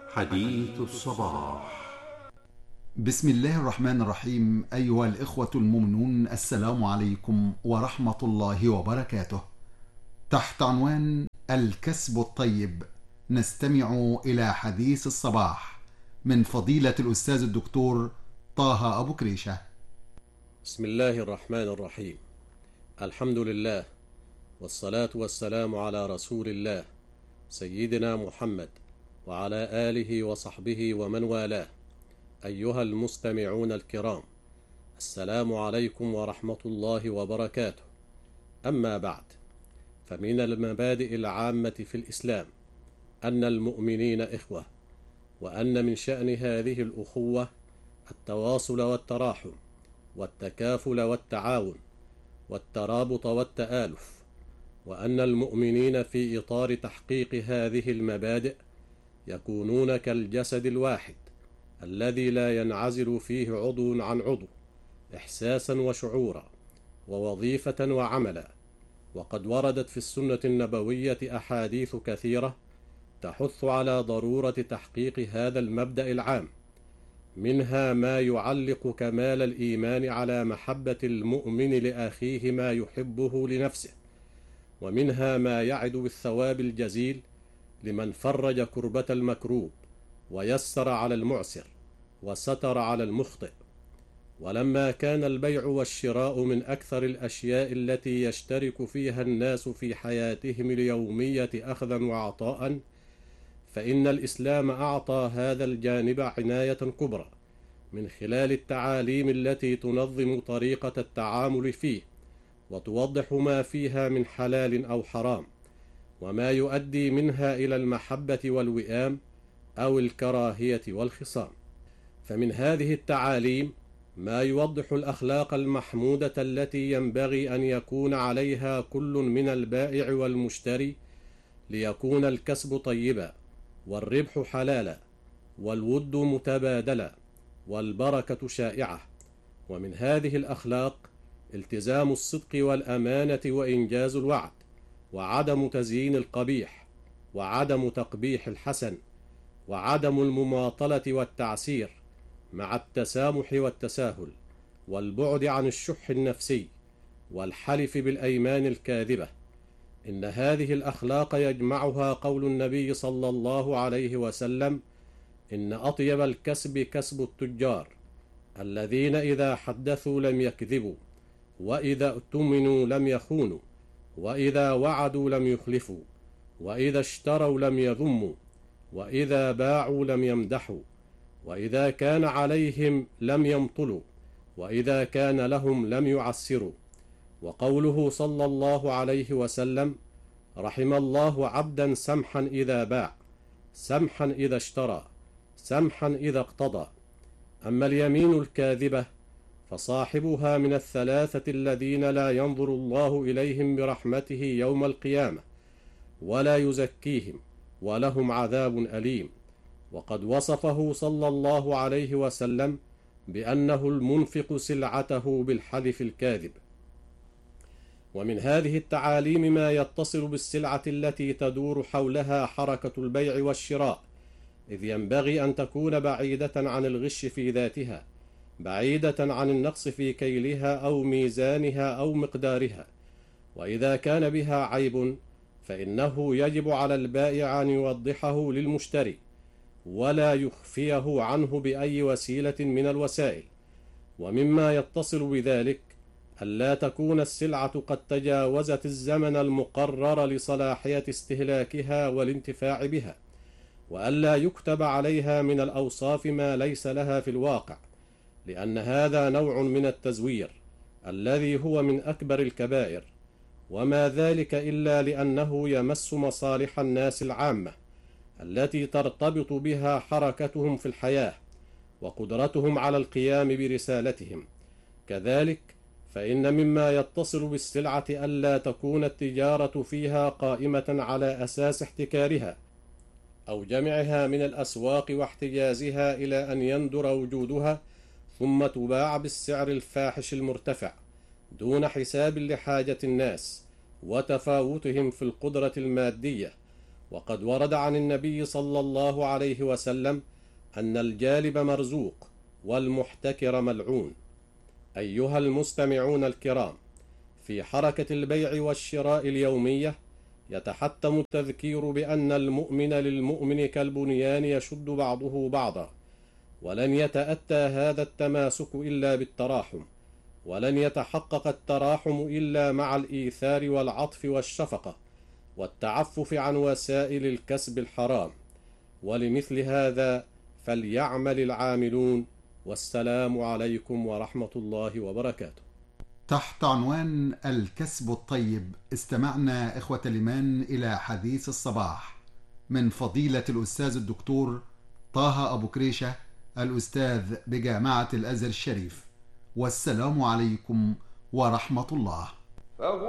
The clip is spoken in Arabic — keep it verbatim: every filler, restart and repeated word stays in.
حديث الصباح. بسم الله الرحمن الرحيم. أيها الإخوة المؤمنون، السلام عليكم ورحمة الله وبركاته. تحت عنوان الكسب الطيب نستمع إلى حديث الصباح من فضيلة الأستاذ الدكتور طه أبو كريشة. بسم الله الرحمن الرحيم. الحمد لله، والصلاة والسلام على رسول الله سيدنا محمد وعلى آله وصحبه ومن والاه. أيها المستمعون الكرام، السلام عليكم ورحمة الله وبركاته. أما بعد، فمن المبادئ العامة في الإسلام أن المؤمنين إخوة، وأن من شأن هذه الأخوة التواصل والتراحم والتكافل والتعاون والترابط والتآلف، وأن المؤمنين في إطار تحقيق هذه المبادئ يكونون كالجسد الواحد الذي لا ينعزل فيه عضو عن عضو إحساسا وشعورا ووظيفة وعملا. وقد وردت في السنة النبوية أحاديث كثيرة تحث على ضرورة تحقيق هذا المبدأ العام، منها ما يعلق كمال الإيمان على محبة المؤمن لأخيه ما يحبه لنفسه، ومنها ما يعد بالثواب الجزيل لمن فرج كربة المكروب ويسر على المعسر وستر على المخطئ. ولما كان البيع والشراء من أكثر الأشياء التي يشترك فيها الناس في حياتهم اليومية أخذا وعطاء، فإن الإسلام أعطى هذا الجانب عناية كبرى من خلال التعاليم التي تنظم طريقة التعامل فيه، وتوضح ما فيها من حلال أو حرام، وما يؤدي منها إلى المحبة والوئام أو الكراهية والخصام. فمن هذه التعاليم ما يوضح الأخلاق المحمودة التي ينبغي أن يكون عليها كل من البائع والمشتري ليكون الكسب طيبا، والربح حلالا، والود متبادلا، والبركة شائعة. ومن هذه الأخلاق التزام الصدق والأمانة وإنجاز الوعد، وعدم تزيين القبيح، وعدم تقبيح الحسن، وعدم المماطلة والتعسير، مع التسامح والتساهل، والبعد عن الشح النفسي، والحلف بالأيمان الكاذبة. إن هذه الأخلاق يجمعها قول النبي صلى الله عليه وسلم: إن أطيب الكسب كسب التجار الذين إذا حدثوا لم يكذبوا، وإذا اؤتمنوا لم يخونوا، وإذا وعدوا لم يخلفوا، وإذا اشتروا لم يذموا، وإذا باعوا لم يمدحوا، وإذا كان عليهم لم يمطلوا، وإذا كان لهم لم يعسروا. وقوله صلى الله عليه وسلم: رحم الله عبدا سمحا إذا باع، سمحا إذا اشترى، سمحا إذا اقتضى. أما اليمين الكاذبة فصاحبها من الثلاثة الذين لا ينظر الله إليهم برحمته يوم القيامة ولا يزكيهم ولهم عذاب أليم. وقد وصفه صلى الله عليه وسلم بأنه المنفق سلعته بالحلف الكاذب. ومن هذه التعاليم ما يتصل بالسلعة التي تدور حولها حركة البيع والشراء، إذ ينبغي أن تكون بعيدة عن الغش في ذاتها، بعيدة عن النقص في كيلها أو ميزانها أو مقدارها. وإذا كان بها عيب فإنه يجب على البائع أن يوضحه للمشتري ولا يخفيه عنه بأي وسيلة من الوسائل. ومما يتصل بذلك ألا تكون السلعة قد تجاوزت الزمن المقرر لصلاحية استهلاكها والانتفاع بها، وألا يكتب عليها من الأوصاف ما ليس لها في الواقع، لأن هذا نوع من التزوير الذي هو من أكبر الكبائر، وما ذلك إلا لأنه يمس مصالح الناس العامة التي ترتبط بها حركتهم في الحياة وقدرتهم على القيام برسالتهم. كذلك فإن مما يتصل بالسلعة ألا تكون التجارة فيها قائمة على أساس احتكارها أو جمعها من الأسواق واحتجازها إلى أن يندر وجودها ثم تباع بالسعر الفاحش المرتفع دون حساب لحاجة الناس وتفاوتهم في القدرة المادية وقد ورد عن النبي صلى الله عليه وسلم أن الجالب مرزوق والمحتكر ملعون. أيها المستمعون الكرام، في حركة البيع والشراء اليومية يتحتم التذكير بأن المؤمن للمؤمن كالبنيان يشد بعضه بعضا، ولن يتأتى هذا التماسك إلا بالتراحم، ولن يتحقق التراحم إلا مع الإيثار والعطف والشفقة والتعفف عن وسائل الكسب الحرام. ولمثل هذا فليعمل العاملون، والسلام عليكم ورحمة الله وبركاته. تحت عنوان الكسب الطيب استمعنا إخوة الإيمان إلى حديث الصباح من فضيلة الأستاذ الدكتور طه أبو كريشة، الأستاذ بجامعة الأزهر الشريف. والسلام عليكم ورحمة الله.